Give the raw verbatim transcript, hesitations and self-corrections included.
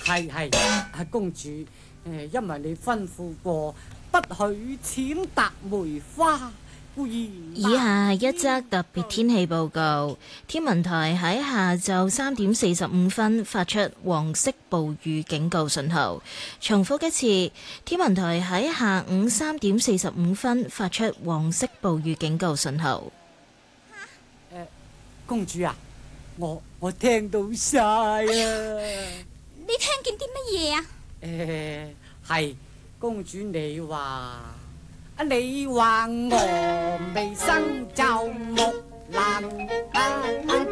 係係，啊公主，誒，因為你吩咐過不許踐踏梅花，故意。 以下係一則特別天氣報告。天文台喺下晝三點四十五分發出黃色暴雨警告信號。重複一次，天文台喺下午三點四十五分發出黃色暴雨警告信號。 誒，公主啊，我我聽到晒啊！ 你聽見啲乜嘢啊？ 誒，係公主你話啊，你話峨眉生就木蘭。